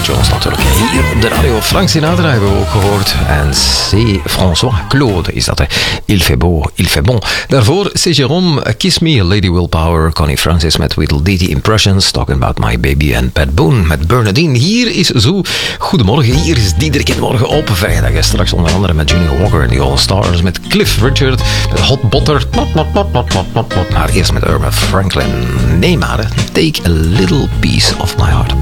Jones natuurlijk. Hier op de radio. Frank Sinatra hebben we ook gehoord. En c'est François Claude is dat. Il fait beau, il fait bon. Daarvoor c'est Jérôme, Kiss Me, Lady Willpower, Connie Francis met Tweedledee Impressions, Talking About My Baby en Pat Boone met Bernadine. Hier is Zo. Goedemorgen, hier is Diederik in Morgen op vrijdag. En straks onder andere met Junior Walker en The All Stars, met Cliff Richard, met Hot Butter. Maar eerst met Irma Franklin. Nee maar, Take a Little Piece of My Heart.